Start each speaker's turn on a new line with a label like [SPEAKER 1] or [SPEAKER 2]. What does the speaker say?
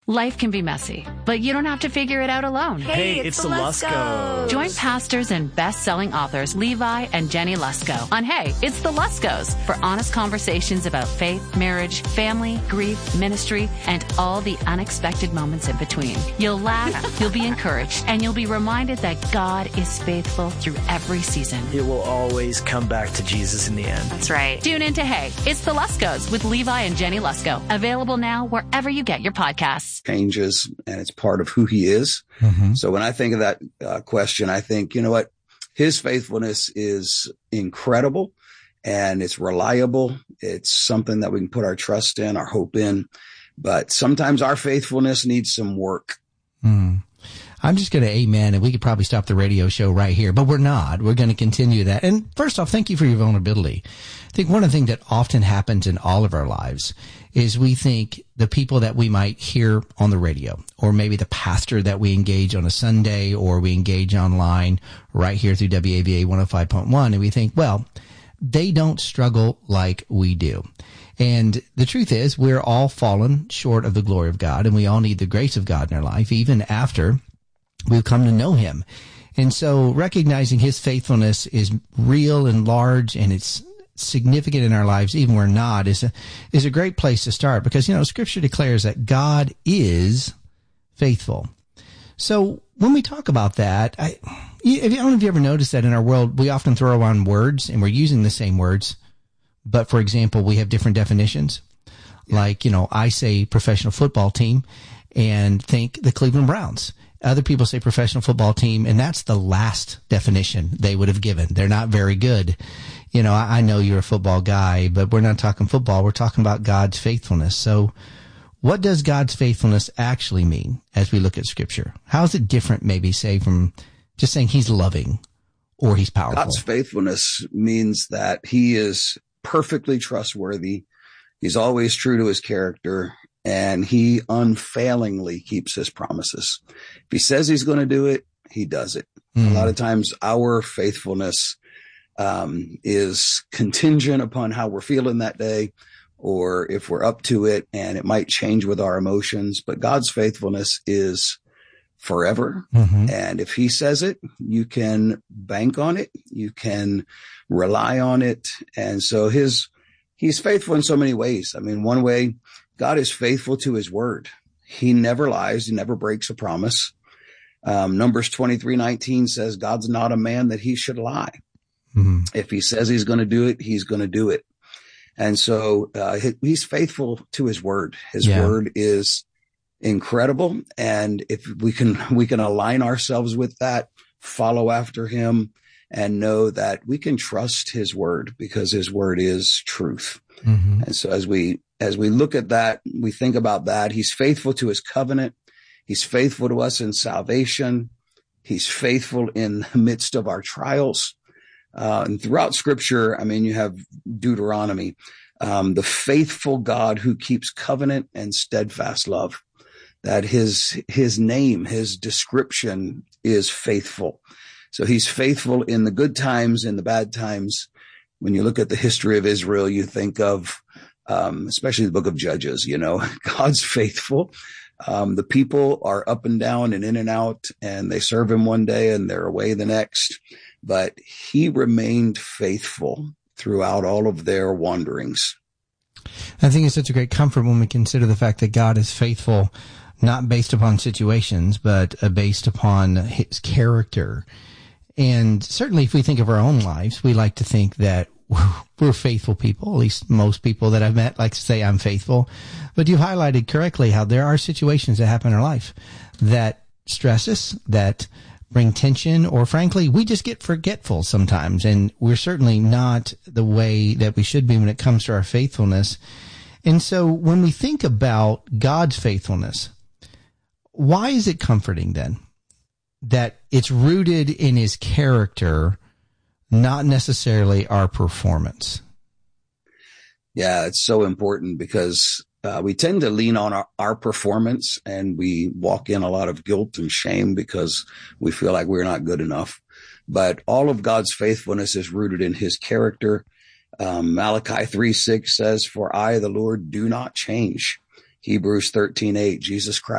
[SPEAKER 1] Life can be messy, but you don't have to figure it out alone.
[SPEAKER 2] Hey, it's the Luskos.
[SPEAKER 1] Join pastors and best-selling authors Levi and Jenny Lusko on Hey, It's the Luskos for honest conversations about faith, marriage, family, grief, ministry, and all the unexpected moments in between. You'll laugh, you'll be encouraged, and you'll be reminded that God is faithful through every season.
[SPEAKER 2] It will always come back to Jesus in the end.
[SPEAKER 1] That's right. Tune in to Hey, It's the Luskos with Levi and Jenny Lusko. Available now wherever you get your podcasts.
[SPEAKER 3] Changes, and it's part of who he is. Mm-hmm. So when I think of that question, I think, you know what? His faithfulness is incredible and it's reliable. It's something that we can put our trust in, our hope in. But sometimes our faithfulness needs some work.
[SPEAKER 4] I'm just going to amen, and we could probably stop the radio show right here, but we're not. We're going to continue that. And first off, thank you for your vulnerability. I think one of the things that often happens in all of our lives is we think the people that we might hear on the radio, or maybe the pastor that we engage on a Sunday, or we engage online right here through WAVA 105.1, and we think, well, they don't struggle like we do. And the truth is, we're all fallen short of the glory of God, and we all need the grace of God in our life, even after we've come to know him. And so recognizing his faithfulness is real and large, and it's significant in our lives, even when we're not, is a great place to start, because, you know, Scripture declares that God is faithful. So when we talk about that, I don't know if you ever noticed that in our world, we often throw around words, and we're using the same words, but for example, we have different definitions. Like, you know, I say professional football team and think the Cleveland Browns. Other people say professional football team, and that's the last definition they would have given. They're not very good. You know, I know you're a football guy, but we're not talking football. We're talking about God's faithfulness. So what does God's faithfulness actually mean as we look at Scripture? How is it different, maybe, say, from just saying he's loving or he's powerful?
[SPEAKER 3] God's faithfulness means that he is perfectly trustworthy. He's always true to his character, and he unfailingly keeps his promises. If he says he's going to do it, he does it. A lot of times our faithfulness is contingent upon how we're feeling that day, or if we're up to it, and it might change with our emotions. But God's faithfulness is forever. Mm-hmm. And if he says it, you can bank on it. You can rely on it. And so he's faithful in so many ways. I mean, one way, God is faithful to his word. He never lies. He never breaks a promise. Numbers 23:19 says God's not a man that he should lie. Mm-hmm. If he says he's going to do it, he's going to do it. And so he's faithful to his word. His word is incredible. And if we can align ourselves with that, follow after him, and know that we can trust his word, because his word is truth. Mm-hmm. And so as we look at that, we think about that. He's faithful to his covenant. He's faithful to us in salvation. He's faithful in the midst of our trials. And throughout Scripture, I mean, you have Deuteronomy, the faithful God who keeps covenant and steadfast love, that his name, his description is faithful. So he's faithful in the good times, in the bad times. When you look at the history of Israel, you think of, especially the book of Judges, you know, God's faithful. The people are up and down and in and out, and they serve him one day and they're away the next. But he remained faithful throughout all of their wanderings.
[SPEAKER 4] I think it's such a great comfort when we consider the fact that God is faithful, not based upon situations, but based upon his character. And certainly if we think of our own lives, we like to think that we're faithful people. At least most people that I've met like to say I'm faithful. But you highlighted correctly how there are situations that happen in our life that stress us, that bring tension, or frankly, we just get forgetful sometimes. And we're certainly not the way that we should be when it comes to our faithfulness. And so when we think about God's faithfulness, why is it comforting then that it's rooted in his character, not necessarily our performance?
[SPEAKER 3] Yeah, it's so important, because we tend to lean on our performance, and we walk in a lot of guilt and shame because we feel like we're not good enough. But all of God's faithfulness is rooted in his character. Malachi 3:6 says, "For I, the Lord, do not change." Hebrews 13:8, Jesus Christ